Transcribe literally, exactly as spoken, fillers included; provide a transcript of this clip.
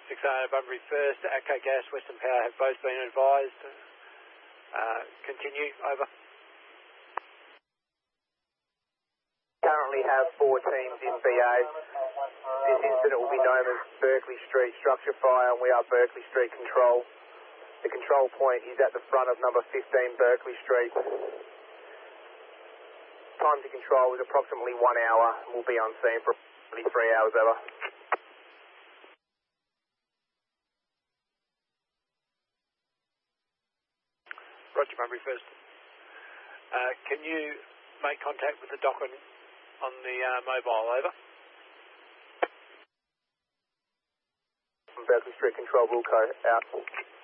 six hundred Bunbury First, ATCO Gas, Western Power have both been advised. Uh, continue, over. Currently have four teams in B A. This incident will be known as Berkeley Street Structure Fire, and we are Berkeley Street Control. The control point is at the front of number fifteen Berkeley Street. Time to control is approximately one hour, and we'll be on scene for approximately three hours, over. Roger, Bunbury First. Uh, can you make contact with the dock on, on the uh, mobile, over? Berkeley Street Control, Wilco, out.